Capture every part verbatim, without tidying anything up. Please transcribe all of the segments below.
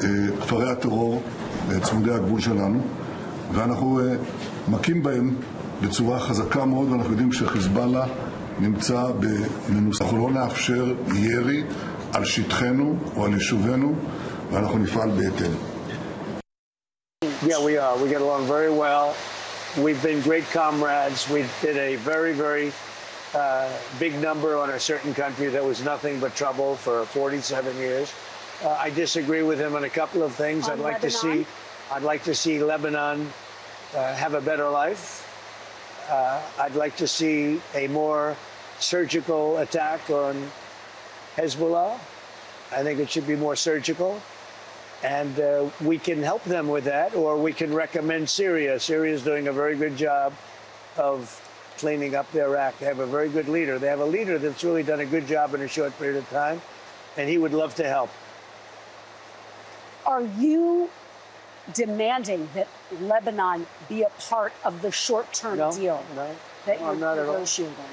כפרי הטרור צמודי הגבול שלנו, ואנחנו מכים בהם בצורה חזקה מאוד, ואנחנו יודעים שחיזבאללה נמצא במנוס. אנחנו לא נאפשר ירי על שטחנו או על יישובינו, ואנחנו נפעל בהתאם. Yeah, we are. We get along very well. We've been great comrades. We did a very, very uh, big number on a certain country that was nothing but trouble for forty-seven years. Uh, I disagree with him on a couple of things. On I'd like Lebanon? to see, I'd like to see Lebanon uh, have a better life. Uh, I'd like to see a more surgical attack on Hezbollah. I think it should be more surgical. And uh, we can help them with that, or we can recommend Syria. Syria is doing a very good job of cleaning up their act. They have a very good leader. They have a leader that's really done a good job in a short period of time, and he would love to help. Are you demanding that Lebanon be a part of the short-term No, deal no, that no, you're I'm not at all. negotiating?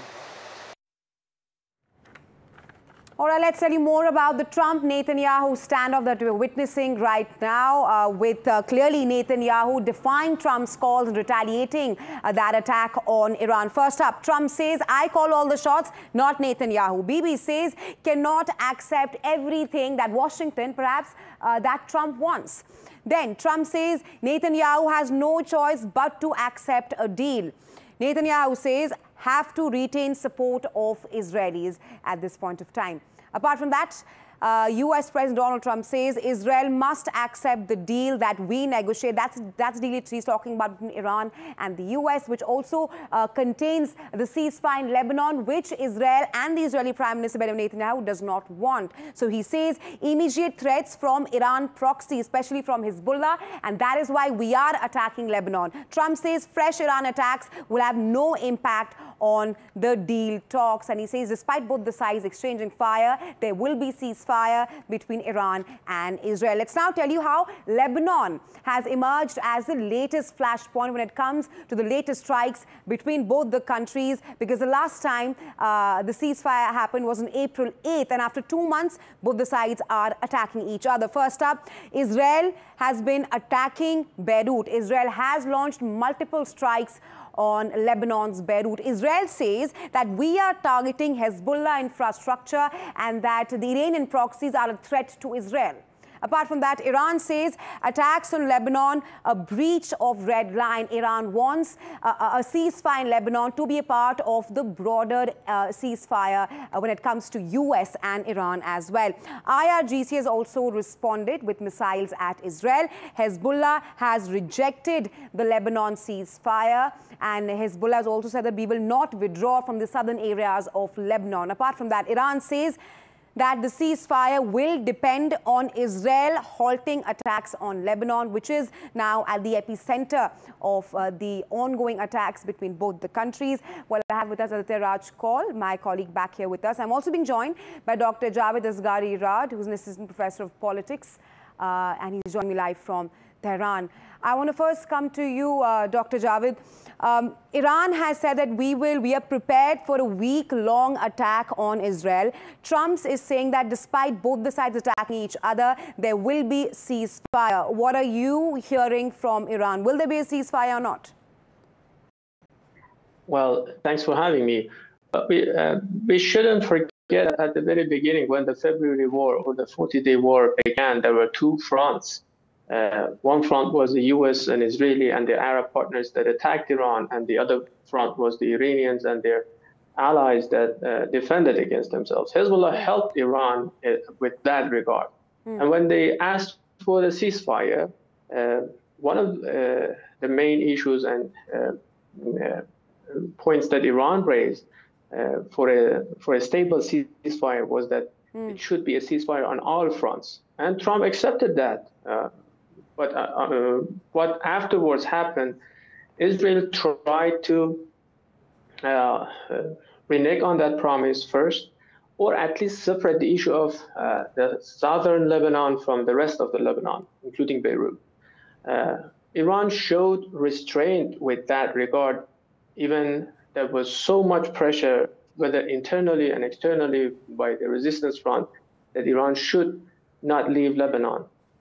All right, let's tell you more about the Trump-Netanyahu standoff that we're witnessing right now, uh, with uh, clearly Netanyahu defying Trump's calls and retaliating uh, that attack on Iran. First up, Trump says, I call all the shots, not Netanyahu. Bibi says, cannot accept everything that Washington, perhaps, uh, that Trump wants. Then Trump says, Netanyahu has no choice but to accept a deal. Netanyahu says, have to retain support of Israelis at this point of time. Apart from that, uh, U S President Donald Trump says Israel must accept the deal that we negotiate. That's that's the deal he's talking about between Iran and the U S, which also uh, contains the ceasefire in Lebanon, which Israel and the Israeli Prime Minister Benjamin Netanyahu does not want. So he says immediate threats from Iran proxy, especially from Hezbollah, and that is why we are attacking Lebanon. Trump says fresh Iran attacks will have no impact on the deal talks, and he says despite both the sides exchanging fire, there will be ceasefire between Iran and Israel. Let's now tell you how Lebanon has emerged as the latest flashpoint when it comes to the latest strikes between both the countries, because the last time uh, the ceasefire happened was on April eighth, and after two months, both the sides are attacking each other. First up, Israel has been attacking Beirut. Israel has launched multiple strikes on Lebanon's Beirut. Israel says that we are targeting Hezbollah infrastructure and that the Iranian proxies are a threat to Israel. Apart from that, Iran says attacks on Lebanon, a breach of red line. Iran wants a, a ceasefire in Lebanon to be a part of the broader uh, ceasefire uh, when it comes to U S and Iran as well. I R G C has also responded with missiles at Israel. Hezbollah has rejected the Lebanon ceasefire, and Hezbollah has also said that we will not withdraw from the southern areas of Lebanon. Apart from that, Iran says that the ceasefire will depend on Israel halting attacks on Lebanon, which is now at the epicenter of uh, the ongoing attacks between both the countries. Well, I have with us Aditya Raj Kaul, my colleague back here with us. I'm also being joined by Doctor Javed Asghari Rad, who's an assistant professor of politics, uh, and he's joining me live from Tehran. I want to first come to you, uh, Doctor Javed. Um, Iran has said that we will, we are prepared for a week-long attack on Israel. Trump is saying that despite both the sides attacking each other, there will be ceasefire. What are you hearing from Iran? Will there be a ceasefire or not? Well, thanks for having me. Uh, we, uh, we shouldn't forget at the very beginning, when the February war or the forty-day war began, there were two fronts. Uh, one front was the U S and Israeli and their Arab partners that attacked Iran, and the other front was the Iranians and their allies that uh, defended against themselves. Hezbollah helped Iran uh, with that regard. Mm. And when they asked for the ceasefire, uh, one of uh, the main issues and uh, uh, points that Iran raised uh, for a for a stable ceasefire was that mm. it should be a ceasefire on all fronts, and Trump accepted that. Uh, But uh, uh, what afterwards happened, Israel tried to uh, uh, renege on that promise first, or at least separate the issue of uh, the southern Lebanon from the rest of the Lebanon, including Beirut. Uh, Iran showed restraint with that regard, even there was so much pressure, whether internally and externally by the resistance front, that Iran should not leave Lebanon.